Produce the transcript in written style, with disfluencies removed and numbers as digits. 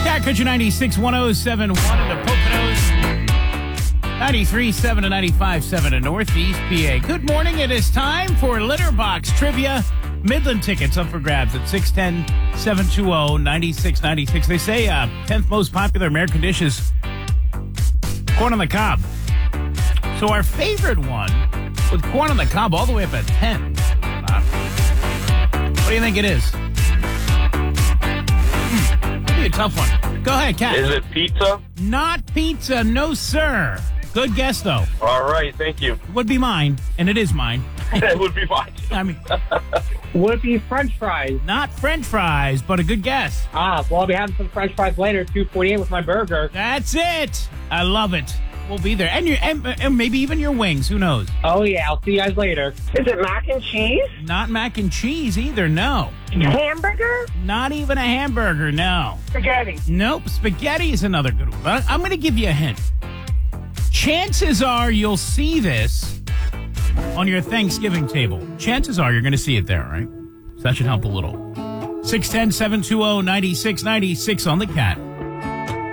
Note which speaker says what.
Speaker 1: Cat Country 96, 107.1 in the Poconos, 93.7 and 95.7 in Northeast PA. Good morning. It is time for Litterbox Trivia. Midland tickets up for grabs at 610-720-9696. They say 10th most popular American dish is corn on the cob. So our favorite one with corn on the cob all the way up at 10. What do you think it is? Maybe a tough one. Go ahead, Kat.
Speaker 2: Is it pizza?
Speaker 1: Not pizza, no sir. Good guess, though.
Speaker 2: All right, thank you.
Speaker 1: Would be mine, and it is mine.
Speaker 2: It would be fine.
Speaker 1: I mean,
Speaker 3: Would it be French fries?
Speaker 1: not French fries, but a good guess.
Speaker 3: Well, I'll be having some French fries later, 2:48 with my burger.
Speaker 1: That's it. I love it. We'll be there. And maybe even your wings. Who knows?
Speaker 3: Oh, yeah, I'll see you guys later.
Speaker 4: Is it mac and cheese?
Speaker 1: Not mac and cheese either, no.
Speaker 4: Hamburger?
Speaker 1: Not even a hamburger, no.
Speaker 4: Spaghetti.
Speaker 1: Nope, spaghetti is another good one. But I'm going to give you a hint. Chances are you'll see this on your Thanksgiving table. Chances are you're going to see it there, right? So that should help a little. 610-720-9696 on the Cat.